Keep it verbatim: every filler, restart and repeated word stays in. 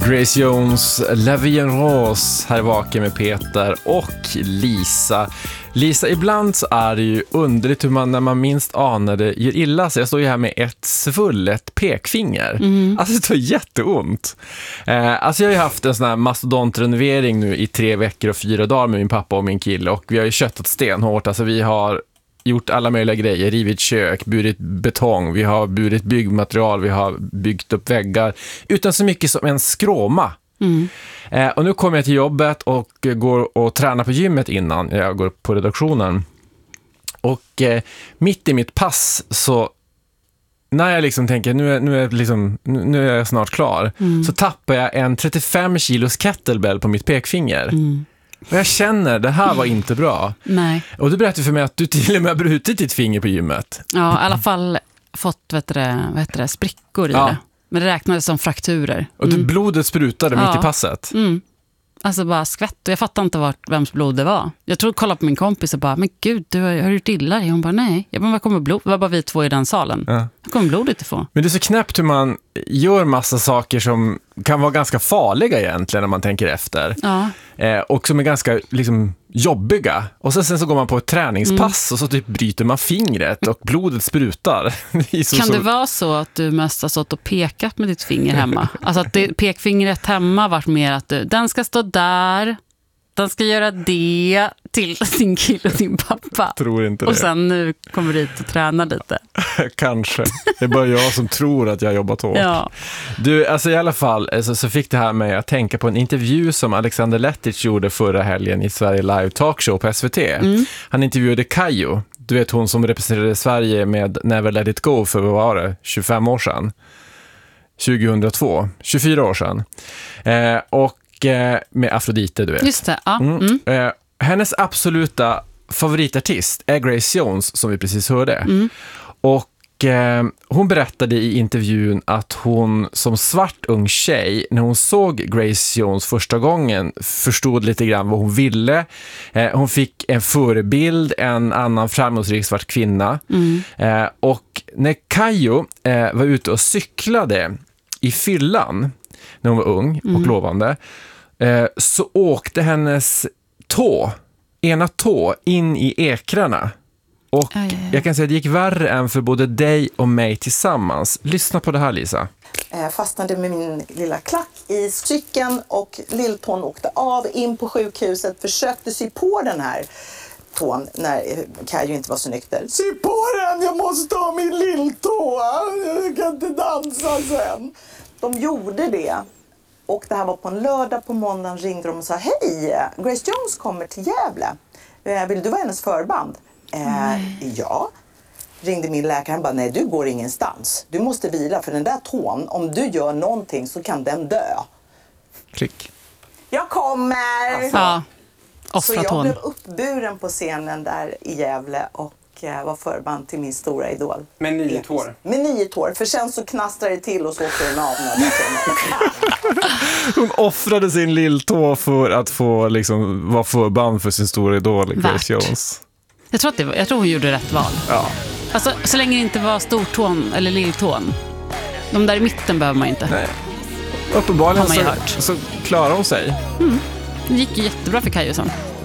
Grace Jones, La Vie en Rose, här vaken med Peter och Lisa. Lisa, ibland så är det ju underligt hur man när man minst anar det gör illa sig. Jag står ju här med ett svullet pekfinger. Mm. Alltså det tar jätteont. Eh, alltså jag har ju haft en sån här mastodontrenovering nu i tre veckor och fyra dagar med min pappa och min kille. Och vi har ju köttat stenhårt. Alltså vi har gjort alla möjliga grejer, rivit kök, burit betong, vi har burit byggmaterial, vi har byggt upp väggar utan så mycket som en skråma. Mm. Eh, och nu kommer jag till jobbet och går och tränar på gymmet innan jag går på redaktionen. Och eh, mitt i mitt pass så när jag liksom tänker nu är, nu är, liksom, nu är jag snart klar mm. så tappar jag en trettiofem kilos kettlebell på mitt pekfinger. Mm. Och jag känner, det här var inte bra. Nej. Och du berättade för mig att du till och med har brutit ditt finger på gymmet. Ja, i alla fall fått vet du, vet du, sprickor i ja. det. Men det räknades som frakturer. Och mm. blodet sprutade ja. mitt i passet. Mm. Alltså bara skvätt. Och jag fattade inte vart, vems blod det var. Jag tror kolla på min kompis och bara, men gud, du har, har du gjort illa dig? Hon bara, nej. Jag bara, var kommer blod? Det var bara vi två i den salen. Ja. Jag kommer blodet ifrån. Men det är så knäppt hur man gör massa saker som kan vara ganska farliga egentligen när man tänker efter. Ja. Eh, och som är ganska liksom jobbiga. Och sen, sen så går man på ett träningspass mm. och så typ bryter man fingret och blodet sprutar. Det så, kan så... det vara så att du mest har stått och pekat med ditt finger hemma? Alltså att det, pekfingret hemma har varit mer att du, den ska stå där, den ska göra det till din kille och din pappa. Tror inte det. Och sen nu kommer du hit och tränar lite. Kanske. Det är bara jag som tror att jag har jobbat hårt. Ja. Du, alltså i alla fall så, så fick det här mig att tänka på en intervju som Alexander Lettich gjorde förra helgen i Sverige Live Talkshow på S V T. Mm. Han intervjuade Kayo. Du vet hon som representerade Sverige med Never Let It Go för vad var det? tjugofem år sedan. tjugohundratvå. tjugofyra år sedan. Eh, och med Afrodite, du vet. Just det, ja. Mm. Mm. Eh, hennes absoluta favoritartist är Grace Jones, som vi precis hörde. Mm. Och eh, hon berättade i intervjun att hon som svart ung tjej, när hon såg Grace Jones första gången, förstod lite grann vad hon ville. Eh, hon fick en förebild, en annan framgångsrik svart kvinna. Mm. Eh, och när Kayo eh, var ute och cyklade i fyllan, när hon var ung och mm. lovande, eh, så åkte hennes tå, ena tå, in i ekrarna. Och aj, aj, aj. Jag kan säga att det gick värre än för både dig och mig tillsammans. Lyssna på det här, Lisa. Jag fastnade med min lilla klack i cykeln och lilltån åkte av in på sjukhuset. Försökte sy på den här tån när Kayo inte var så nykter. Sy på den, jag måste ha min lilltå. Jag kan inte dansa sen. De gjorde det. Och det här var på en lördag. På måndagen ringde de och sa, hej, Grace Jones kommer till Gävle. Vill du vara hennes förband? Eh, ja. Ringde min läkare, han bara, nej du går ingenstans. Du måste vila för den där tån, om du gör någonting så kan den dö. Klick. Jag kommer! Alltså. Ja. Så jag tån. blev uppburen på scenen där i Gävle och var förband till min stora idol. Med nio tår? Med nio tår, för sen så knastrar det till och så åker den av. Hon offrade sin lilltå för att få liksom, vara förband för sin stora idol, Grace Jones. Jag tror, att det var, jag tror hon gjorde rätt val. Ja. Alltså, så länge det inte var stortån eller lilltån. De där i mitten behöver man inte. Nej. Uppenbarligen så, så klarar hon sig. Mm. Det gick ju jättebra för Kayo sen.